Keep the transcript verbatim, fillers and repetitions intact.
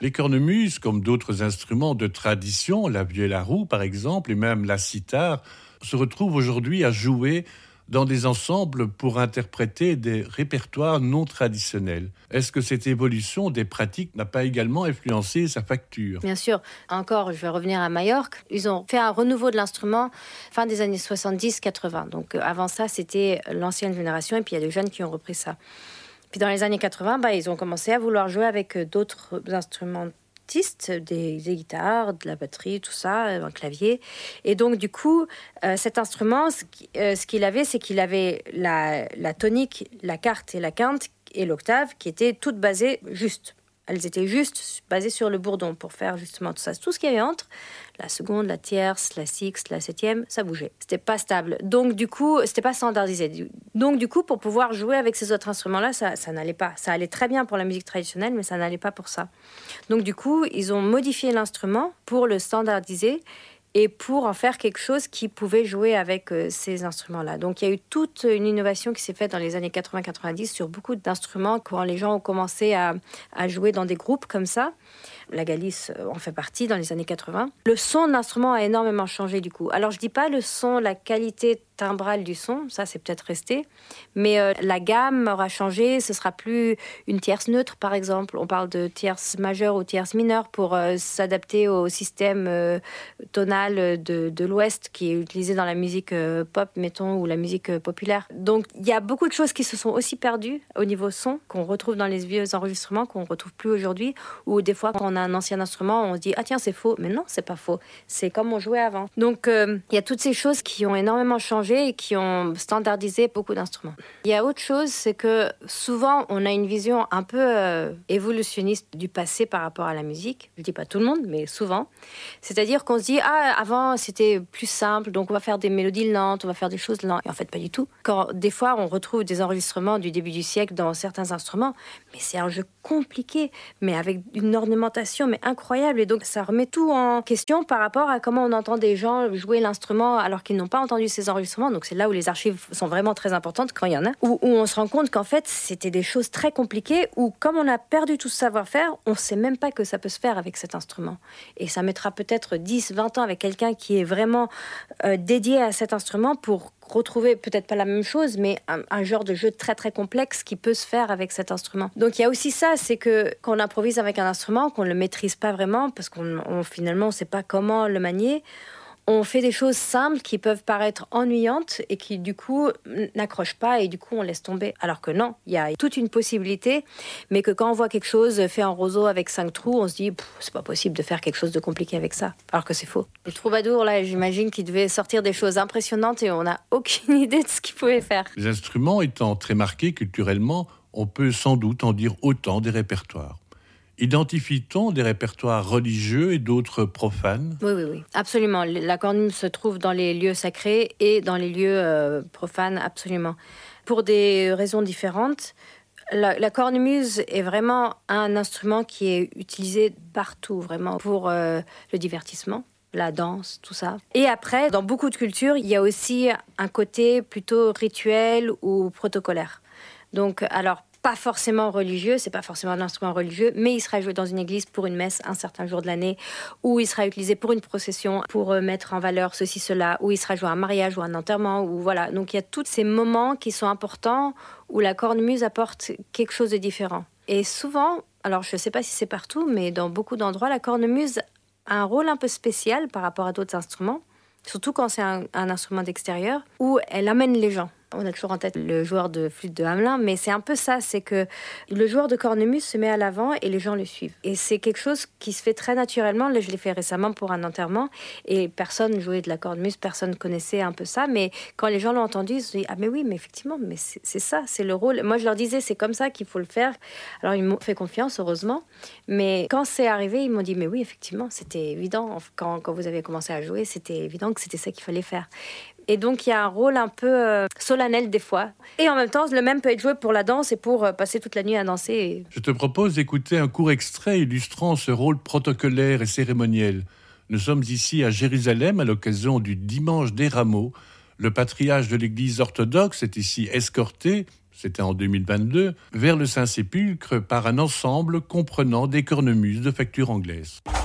Les cornemuses, comme d'autres instruments de tradition, la vielle à roue par exemple, et même la cithare, se retrouvent aujourd'hui à jouer dans des ensembles pour interpréter des répertoires non traditionnels. Est-ce que cette évolution des pratiques n'a pas également influencé sa facture ? Bien sûr. Encore, je vais revenir à Majorque. Ils ont fait un renouveau de l'instrument fin des années soixante-dix quatre-vingts. Donc euh, avant ça, c'était l'ancienne génération et puis il y a des jeunes qui ont repris ça. Puis dans les années quatre-vingts, bah, ils ont commencé à vouloir jouer avec d'autres instruments, des, des guitares, de la batterie, tout ça, un clavier. Et donc, du coup, euh, cet instrument, ce, qui, euh, ce qu'il avait, c'est qu'il avait la, la tonique, la quarte et la quinte et l'octave qui étaient toutes basées juste. Elles étaient juste basées sur le bourdon pour faire justement tout ça. Tout ce qu'il y avait entre, la seconde, la tierce, la sixte, la septième, ça bougeait. C'était pas stable. Donc du coup, c'était pas standardisé. Donc du coup, pour pouvoir jouer avec ces autres instruments-là, ça, ça n'allait pas. Ça allait très bien pour la musique traditionnelle, mais ça n'allait pas pour ça. Donc du coup, ils ont modifié l'instrument pour le standardiser et pour en faire quelque chose qui pouvait jouer avec euh, ces instruments-là. Donc il y a eu toute une innovation qui s'est faite dans les années quatre-vingts quatre-vingt-dix sur beaucoup d'instruments quand les gens ont commencé à, à jouer dans des groupes comme ça. La Galice en fait partie dans les années quatre-vingts. Le son de l'instrument a énormément changé du coup. Alors je dis pas le son, la qualité timbrale du son, ça c'est peut-être resté, mais euh, la gamme aura changé, ce sera plus une tierce neutre par exemple, on parle de tierce majeure ou tierce mineure pour euh, s'adapter au système euh, tonal de, de l'Ouest qui est utilisé dans la musique euh, pop, mettons, ou la musique euh, populaire. Donc il y a beaucoup de choses qui se sont aussi perdues au niveau son, qu'on retrouve dans les vieux enregistrements, qu'on retrouve plus aujourd'hui, ou des fois quand on a un ancien instrument, on se dit « Ah tiens, c'est faux », mais non, c'est pas faux, c'est comme on jouait avant. Donc euh, il y a toutes ces choses qui ont énormément changé et qui ont standardisé beaucoup d'instruments. Il y a autre chose, c'est que souvent on a une vision un peu euh, évolutionniste du passé par rapport à la musique. Je dis pas tout le monde, mais souvent. C'est-à-dire qu'on se dit ah avant c'était plus simple, donc on va faire des mélodies lentes, on va faire des choses lentes. Et en fait pas du tout. Quand des fois on retrouve des enregistrements du début du siècle dans certains instruments, mais c'est un jeu compliqué, mais avec une ornementation mais incroyable. Et donc ça remet tout en question par rapport à comment on entend des gens jouer l'instrument alors qu'ils n'ont pas entendu ces enregistrements. Donc c'est là où les archives sont vraiment très importantes quand il y en a, où, où on se rend compte qu'en fait c'était des choses très compliquées, où comme on a perdu tout ce savoir-faire, on ne sait même pas que ça peut se faire avec cet instrument. Et ça mettra peut-être dix, vingt ans avec quelqu'un qui est vraiment euh, dédié à cet instrument pour retrouver peut-être pas la même chose, mais un, un genre de jeu très très complexe qui peut se faire avec cet instrument. Donc il y a aussi ça, c'est que quand on improvise avec un instrument, qu'on le maîtrise pas vraiment, parce qu'on on, finalement on sait pas comment le manier, on fait des choses simples qui peuvent paraître ennuyantes et qui du coup n'accrochent pas et du coup on laisse tomber. Alors que non, il y a toute une possibilité, mais que quand on voit quelque chose fait en roseau avec cinq trous, on se dit c'est pas possible de faire quelque chose de compliqué avec ça. Alors que c'est faux. Les troubadours là, j'imagine qu'ils devaient sortir des choses impressionnantes et on n'a aucune idée de ce qu'ils pouvaient faire. Les instruments étant très marqués culturellement, on peut sans doute en dire autant des répertoires. Identifie-t-on des répertoires religieux et d'autres profanes ? Oui, oui, oui, absolument. La cornemuse se trouve dans les lieux sacrés et dans les lieux euh, profanes, absolument. Pour des raisons différentes, la, la cornemuse est vraiment un instrument qui est utilisé partout, vraiment, pour euh, le divertissement, la danse, tout ça. Et après, dans beaucoup de cultures, il y a aussi un côté plutôt rituel ou protocolaire. Donc, alors, pas forcément religieux, c'est pas forcément un instrument religieux, mais il sera joué dans une église pour une messe un certain jour de l'année, ou il sera utilisé pour une procession, pour mettre en valeur ceci, cela, ou il sera joué à un mariage ou à un enterrement, ou voilà. Donc il y a tous ces moments qui sont importants où la cornemuse apporte quelque chose de différent. Et souvent, alors je sais pas si c'est partout, mais dans beaucoup d'endroits, la cornemuse a un rôle un peu spécial par rapport à d'autres instruments, surtout quand c'est un, un instrument d'extérieur, où elle amène les gens. On a toujours en tête le joueur de flûte de Hamelin, mais c'est un peu ça, c'est que le joueur de cornemuse se met à l'avant et les gens le suivent. Et c'est quelque chose qui se fait très naturellement. Là, je l'ai fait récemment pour un enterrement et personne jouait de la cornemuse, personne connaissait un peu ça, mais quand les gens l'ont entendu, ils se sont dit « Ah mais oui, mais effectivement, mais c'est, c'est ça, c'est le rôle ». Moi, je leur disais « C'est comme ça qu'il faut le faire ». Alors, ils m'ont fait confiance, heureusement, mais quand c'est arrivé, ils m'ont dit « Mais oui, effectivement, c'était évident. Quand, quand vous avez commencé à jouer, c'était évident que c'était ça qu'il fallait faire ». Et donc, il y a un rôle un peu euh, solennel des fois. Et en même temps, le même peut être joué pour la danse et pour euh, passer toute la nuit à danser. Et... Je te propose d'écouter un court extrait illustrant ce rôle protocolaire et cérémoniel. Nous sommes ici à Jérusalem à l'occasion du Dimanche des Rameaux. Le patriarche de l'Église orthodoxe est ici escorté c'était en deux mille vingt-deux, vers le Saint-Sépulcre par un ensemble comprenant des cornemuses de facture anglaise.